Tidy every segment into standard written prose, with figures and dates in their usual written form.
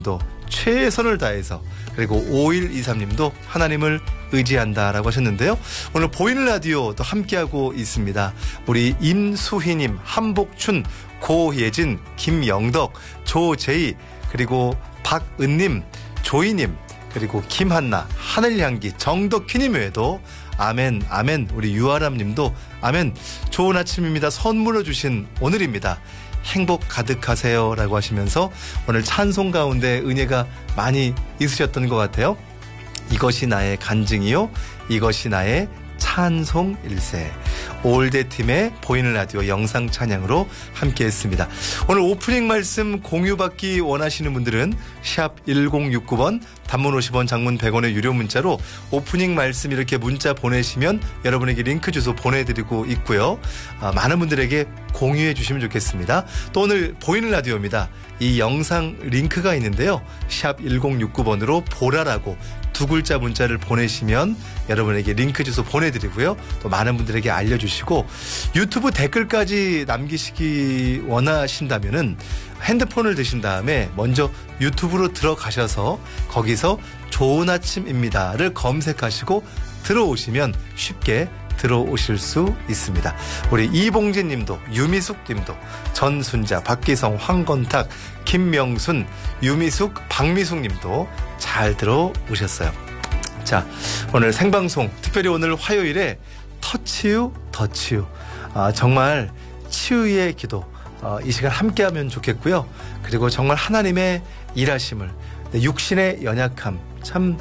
또 최선을 다해서 그리고 5123님도 하나님을 의지한다라고 하셨는데요. 오늘 보이는 라디오 또 함께하고 있습니다. 우리 임수희님, 한복춘, 고예진, 김영덕, 조재희 그리고 박은님, 조이님 그리고 김한나, 하늘향기, 정덕희님 외에도 아멘 아멘 우리 유아람님도 아멘 좋은 아침입니다. 선물로 주신 오늘입니다. 행복 가득하세요 라고 하시면서 오늘 찬송 가운데 은혜가 많이 있으셨던 것 같아요. 이것이 나의 간증이요 이것이 나의 찬송일세. 올드팀의 보이는 라디오 영상 찬양으로 함께했습니다. 오늘 오프닝 말씀 공유받기 원하시는 분들은 샵 1069번 단문 50원 장문 100원의 유료 문자로 오프닝 말씀 이렇게 문자 보내시면 여러분에게 링크 주소 보내드리고 있고요. 많은 분들에게 공유해 주시면 좋겠습니다. 또 오늘 보이는 라디오입니다. 이 영상 링크가 있는데요. 샵 1069번으로 보라라고 두 글자 문자를 보내시면 여러분에게 링크 주소 보내드리고요. 또 많은 분들에게 알려주시고 유튜브 댓글까지 남기시기 원하신다면은 핸드폰을 드신 다음에 먼저 유튜브로 들어가셔서 거기서 좋은 아침입니다를 검색하시고 들어오시면 쉽게 들어오실 수 있습니다. 우리 이봉진 님도 유미숙 님도 전순자, 박기성, 황건탁, 김명순, 유미숙, 박미숙 님도 잘 들어오셨어요. 자, 오늘 생방송 특별히 오늘 화요일에 터치유 더치유 정말 치유의 기도 이 시간 함께하면 좋겠고요. 그리고 정말 하나님의 일하심을 육신의 연약함 참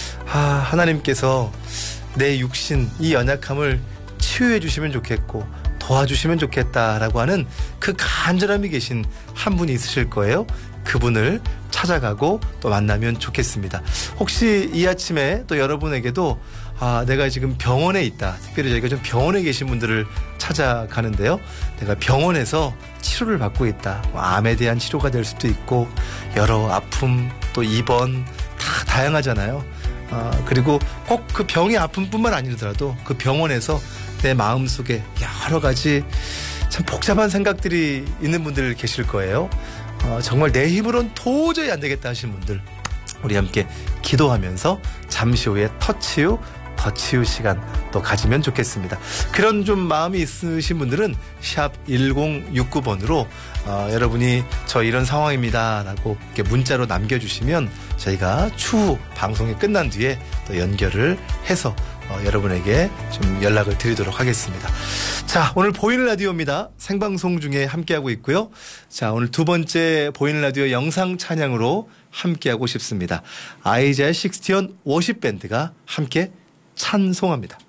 하나님께서 내 육신 이 연약함을 치유해 주시면 좋겠고 도와주시면 좋겠다라고 하는 그 간절함이 계신 한 분이 있으실 거예요. 그분을 찾아가고 또 만나면 좋겠습니다. 혹시 이 아침에 또 여러분에게도 내가 지금 병원에 있다. 특별히 저희가 좀 병원에 계신 분들을 찾아가는데요. 내가 병원에서 치료를 받고 있다. 암에 대한 치료가 될 수도 있고 여러 아픔 또 입원 다 다양하잖아요. 그리고 꼭 그 병의 아픔뿐만 아니더라도 그 병원에서 내 마음속에 여러 가지 참 복잡한 생각들이 있는 분들 계실 거예요. 정말 내 힘으로는 도저히 안 되겠다 하신 분들 우리 함께 기도하면서 잠시 후에 터치유 더치유 시간 또 가지면 좋겠습니다. 그런 좀 마음이 있으신 분들은 샵 1069번으로 여러분이 저 이런 상황입니다 라고 이렇게 문자로 남겨주시면 저희가 추후 방송이 끝난 뒤에 또 연결을 해서 여러분에게 좀 연락을 드리도록 하겠습니다. 자, 오늘 보이는 라디오입니다. 생방송 중에 함께하고 있고요. 자, 오늘 두 번째 보이는 라디오 영상 찬양으로 함께하고 싶습니다. 아이자의 60원 워십 밴드가 함께 찬송합니다.